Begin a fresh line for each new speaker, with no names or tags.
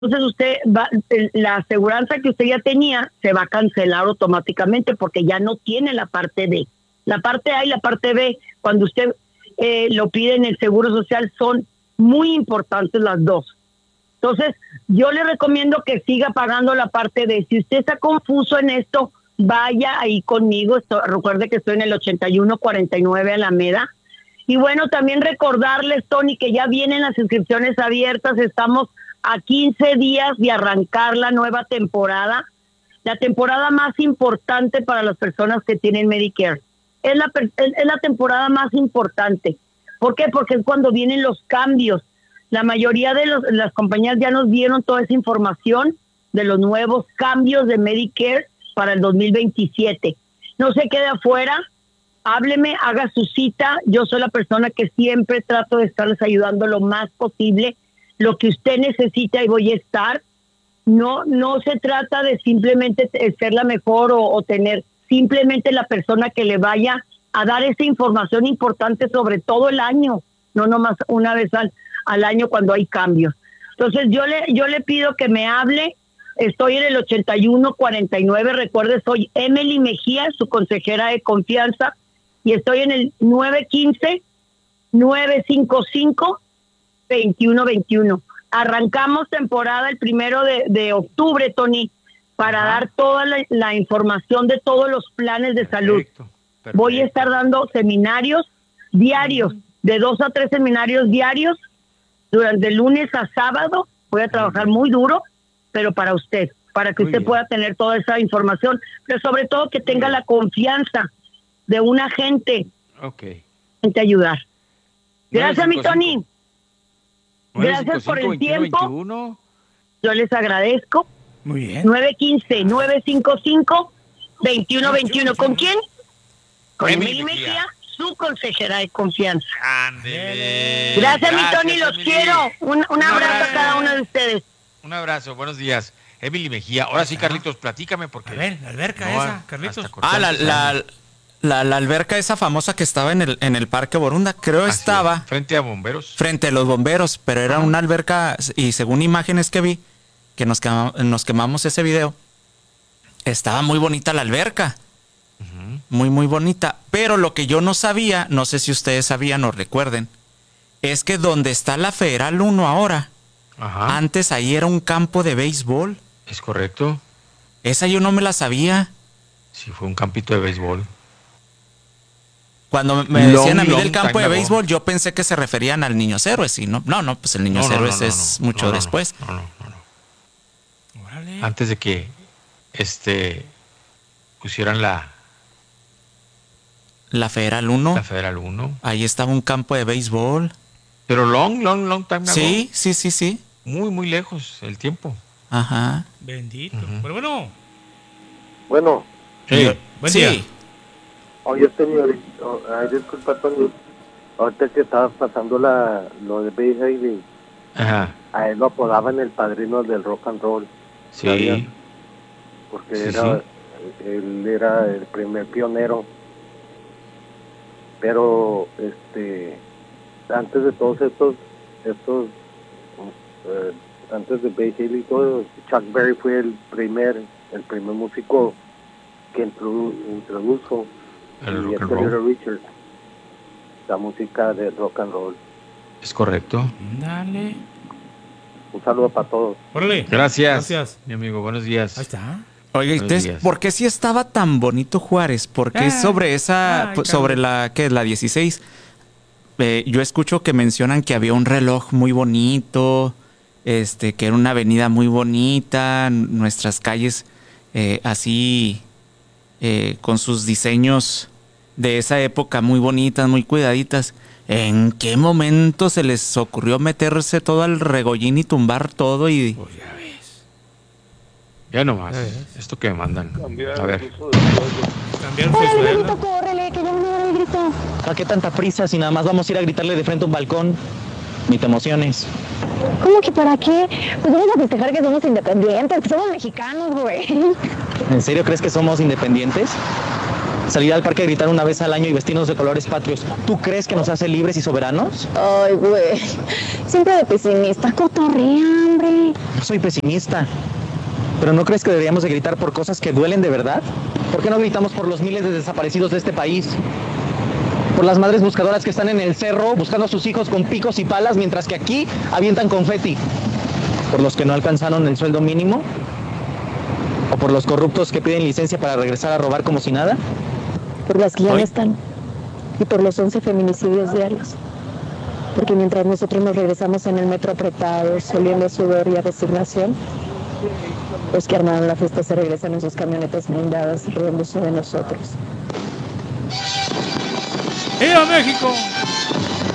Entonces la aseguranza que usted ya tenía se va a cancelar automáticamente porque ya no tiene la parte D. La parte A y la parte B, cuando usted lo pide en el Seguro Social, son muy importantes las dos. Entonces, yo le recomiendo que siga pagando la parte D. Si usted está confuso en esto, vaya ahí conmigo. Recuerde que estoy en el 8149 Alameda. Y bueno, también recordarles, Tony, que ya vienen las inscripciones abiertas. Estamos a 15 días de arrancar la nueva temporada. La temporada más importante para las personas que tienen Medicare. Es la temporada más importante. ¿Por qué? Porque es cuando vienen los cambios. La mayoría de las compañías ya nos dieron toda esa información de los nuevos cambios de Medicare para el 2027. No se quede afuera, hábleme, haga su cita. Yo soy la persona que siempre trato de estarles ayudando lo más posible. Lo que usted necesita, ahí voy a estar. No se trata de simplemente ser la mejor o tener simplemente la persona que le vaya a dar esa información importante sobre todo el año, no nomás una vez al año cuando hay cambios. Entonces yo le pido que me hable. Estoy en el 8149. Recuerde, soy Emily Mejía, su consejera de confianza, y estoy en el 915-955-2121. Arrancamos temporada el 1 de octubre, Tony, para dar toda la información de todos los planes de salud. Perfecto. Voy a estar dando seminarios diarios, de 2 a 3 seminarios diarios, durante lunes a sábado. Voy a trabajar muy duro, pero para usted, para que usted pueda tener toda esa información, pero sobre todo que tenga la confianza de un agente en ayudar. Gracias, mi Tony. Gracias por el tiempo. Yo les agradezco.
Muy bien.
915-955-2121. ¿Con quién? Con Emily Mejía, su consejera de confianza.
Ándele.
Gracias, mi Tony, los Emily. Quiero. Un abrazo a cada uno de ustedes.
Un abrazo, buenos días. Emily Mejía. Ahora sí, Carlitos, platícame porque...
A ver, la alberca esa, Carlitos.
La alberca esa famosa que estaba en el Parque Borunda, creo estaba...
Frente a bomberos.
Frente a los bomberos, pero era una alberca, y según imágenes que vi, que nos quemamos ese video, estaba muy bonita la alberca. Muy, muy bonita. Pero lo que yo no sabía, no sé si ustedes sabían o recuerden, es que donde está la Federal 1 ahora, antes ahí era un campo de béisbol.
Es correcto.
Esa yo no me la sabía.
Sí, fue un campito de béisbol.
Cuando me decían a mí del campo de béisbol, yo pensé que se referían al Niños Héroes. Y no, pues el Niños Héroes es mucho después.
No. Antes de que pusieran la Federal 1. La Federal 1.
Ahí estaba un campo de béisbol.
Pero long time ago.
Sí.
Muy, muy lejos el tiempo.
Ajá.
Bendito. Pero bueno.
Bueno.
Sí.
Buen día.
Oye, señorita, disculpa, Tony. Ahorita que estabas pasando lo de Bill Haley, a él lo apodaban el padrino del rock and roll.
Sí.
¿Sabías? Porque él era el primer pionero. Pero, antes de todos estos antes de Bill Haley y todo, Chuck Berry fue el primer músico que introdujo
el rock and roll.
Richard, la música de rock and roll.
Es correcto.
Dale.
Un saludo para todos.
Órale.
Gracias, mi amigo. Buenos días.
Ahí está.
Oye, entonces, ¿por qué sí estaba tan bonito Juárez? Porque sobre sobre la 16, yo escucho que mencionan que había un reloj muy bonito, que era una avenida muy bonita, nuestras calles así con sus diseños de esa época muy bonitas, muy cuidaditas. ¿En qué momento se les ocurrió meterse todo al regollín y tumbar todo? Y
pues ya ves.
Ya nomás, esto que me mandan. A ver.
Cambiaron su sueldo.
Córrele, que ya no el grito.
¿A qué tanta prisa si nada más vamos a ir a gritarle de frente a un balcón? Ni te emociones.
¿Cómo que para qué? Pues vamos a festejar que somos independientes, que somos mexicanos, güey.
¿En serio crees que somos independientes? Salir al parque a gritar una vez al año y vestirnos de colores patrios. ¿Tú crees que nos hace libres y soberanos?
Ay, güey. Siempre de pesimista. Cotorrea, hombre.
No soy pesimista. ¿Pero no crees que deberíamos de gritar por cosas que duelen de verdad? ¿Por qué no gritamos por los miles de desaparecidos de este país? Por las madres buscadoras que están en el cerro buscando a sus hijos con picos y palas, mientras que aquí avientan confeti. Por los que no alcanzaron el sueldo mínimo. ¿O por los corruptos que piden licencia para regresar a robar como si nada?
Por las que ya no están. Y por los 11 feminicidios diarios. Porque mientras nosotros nos regresamos en el metro apretados, oliendo sudor y a resignación, los que armaron la fiesta se regresan en sus camionetas blindadas riéndose de nosotros.
¡Viva México!